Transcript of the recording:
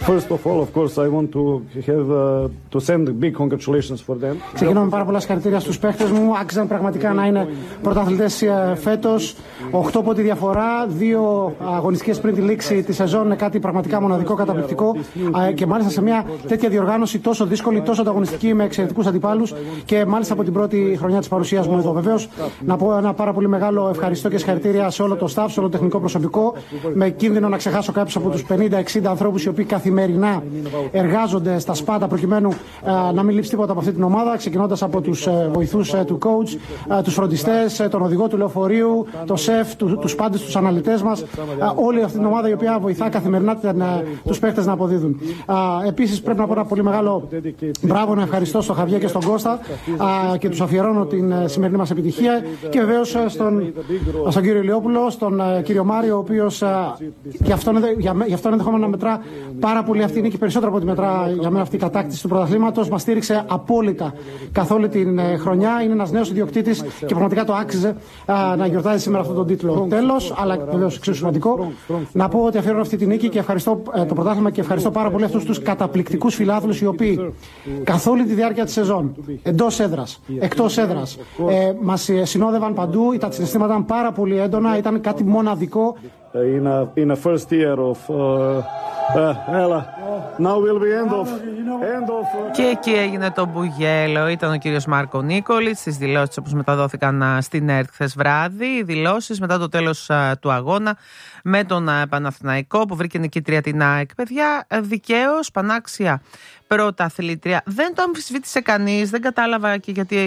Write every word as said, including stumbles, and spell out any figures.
First of all, of course, I want to have uh, to send big congratulations for them. Ξεκινώ με πάρα πολλά συγχαρητήρια στους παίχτες μου. Άξιζαν πραγματικά να είναι πρωταθλητές φέτος. Οχτώ πόντι διαφορά, δύο αγωνιστικές πριν τη λήξη τη σεζόν είναι κάτι πραγματικά μοναδικό, καταπληκτικό. Και μάλιστα σε μια τέτοια διοργάνωση τόσο δύσκολη, τόσο ανταγωνιστική, με εξαιρετικούς αντιπάλους και μάλιστα από την πρώτη χρονιά της παρουσίας μου εδώ. Βεβαίως, να πω ένα πάρα πολύ μεγάλο ευχαριστώ και συγχαρητήρια σε όλο το staff, σε όλο το τεχνικό προσωπικό. Με κίνδυνο να ξεχάσω κάποιους από τους πενήντα εξήντα ανθρώπους οι οποίοι καθημερινά εργάζονται στα σπάτα προκειμένου α, να μην λείψει τίποτα από αυτή την ομάδα, ξεκινώντας από τους ε, βοηθούς ε, του coach, ε, τους φροντιστές, ε, τον οδηγό του λεωφορείου, το σεφ, του, τους πάντες, τους αναλυτές μας, ε, όλη αυτή την ομάδα η οποία βοηθά καθημερινά την, ε, τους παίχτες να αποδίδουν. Ε, επίσης πρέπει να πω ένα πολύ μεγάλο μπράβο, να ευχαριστώ στον Χαβιέ και στον Κώστα ε, και τους αφιερώνω την ε, σημερινή μας επιτυχία και βεβαίως ε, στον, στον κύριο Ηλιόπουλο, στον ε, κύριο Μάριο, ο οποίος ε, γι' αυτόν ενδεχόμενα να μετρά πάρα πολύ αυτή η νίκη, περισσότερο από ό,τι μετρά για μένα αυτή η κατάκτηση του πρωταθλήματος. Μας στήριξε απόλυτα καθ' όλη την ε, χρονιά. Είναι ένας νέος ιδιοκτήτης και πραγματικά το άξιζε ε, να γιορτάζει σήμερα αυτόν τον τίτλο. Τέλος, αλλά βεβαίως εξίσου σημαντικό, να πω ότι αφιερώνω αυτή τη νίκη και ευχαριστώ ε, το πρωτάθλημα και ευχαριστώ πάρα πολύ αυτούς τους καταπληκτικούς φιλάθλους οι οποίοι καθ' όλη τη διάρκεια της σεζόν, εντός έδρας, εκτός έδρας, ε, μας συνόδευαν παντού. Τα συναισθήματα ήταν πάρα πολύ έντονα, ήταν κάτι μοναδικό. In a, in a first year of uh, uh, Ella. Now will be end of, end of... Και εκεί έγινε το μπουγέλο. Ήταν ο κύριος Μάρκο Νίκολιτς στις δηλώσεις όπως μεταδόθηκαν στην ΕΡΤ χθες βράδυ. Οι δηλώσεις μετά το τέλος του αγώνα με τον Παναθηναϊκό που βρήκε νικήτρια την ΑΕΚ. Παιδιά, δικαίως, πανάξια πρωταθλήτρια. Δεν το αμφισβήτησε κανείς, δεν κατάλαβα και γιατί